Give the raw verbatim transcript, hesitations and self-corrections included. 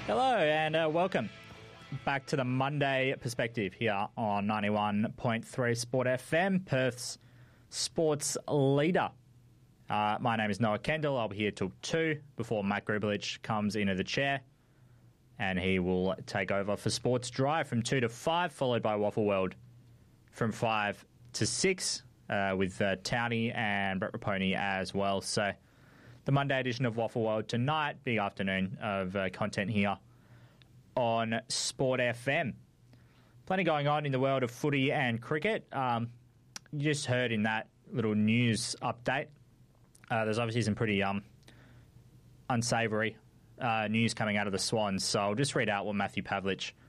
Hello and uh, welcome back to the Monday Perspective here on ninety-one point three Sport F M, Perth's sports leader. Uh, my name is Noah Kendall. I'll be here till two before Matt Grubelich comes into the chair, and he will take over for Sports Drive from two to five, followed by Waffle World from five to six uh, with uh, Townie and Brett Raponi as well. So the Monday edition of Waffle World tonight, big afternoon of uh, content here on Sport F M. Plenty going on in the world of footy and cricket. Um, you just heard in that little news update, uh, there's obviously some pretty um, unsavoury uh, news coming out of the Swans. So I'll just read out what Matthew Pavlich